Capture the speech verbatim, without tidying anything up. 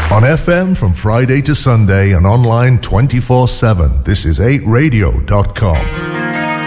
On F M from Friday to Sunday and online twenty-four seven, this is eight radio dot com.